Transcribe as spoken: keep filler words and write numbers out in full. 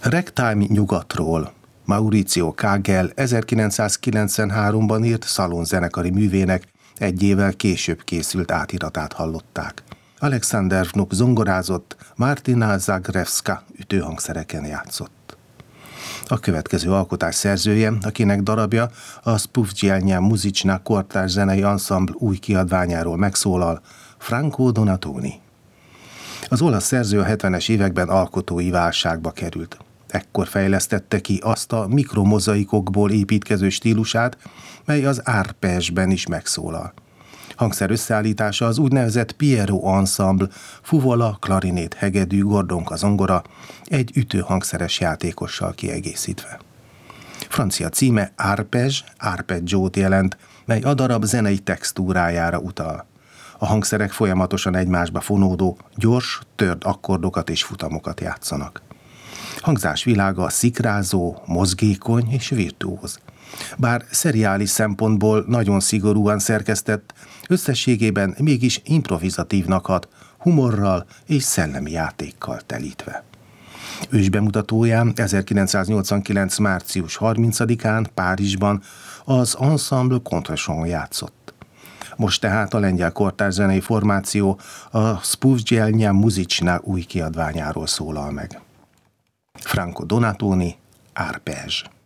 Ragtime nyugatról Mauricio Kagel ezerkilencszázkilencvenháromban írt szalonzenekari művének egy évvel később készült átiratát hallották. Alexander Vnuk zongorázott, Martina Zagrewska ütőhangszereken játszott. A következő alkotás szerzője, akinek darabja a Spółdzielnia Muzyczna kortárs zenei anszambl új kiadványáról megszólal, Franco Donatoni. Az olasz szerző a hetvenes években alkotói válságba került. Ekkor fejlesztette ki azt a mikromozaikokból építkező stílusát, mely az arpeggiben is megszólal. Hangszer összeállítása az úgynevezett Piero Ensemble, fuvola, klarinét, hegedű, gordonka, zongora, egy ütőhangszeres játékossal kiegészítve. Francia címe arpeggi, arpeggiót jelent, mely a darab zenei textúrájára utal. A hangszerek folyamatosan egymásba fonódó, gyors, tört akkordokat és futamokat játszanak. Hangzás világa szikrázó, mozgékony és virtuóz. Bár szeriális szempontból nagyon szigorúan szerkesztett, összességében mégis improvizatívnak hat, humorral és szellemi játékkal telítve. Ősbemutatóján ezerkilencszáznyolcvankilenc. március harmincadikán Párizsban az Ensemble Contretemps játszott. Most tehát a lengyel kortárs zenei formáció a Spółdzielnia Muzyczna új kiadványáról szólal meg. Franco Donatoni, arpeggi.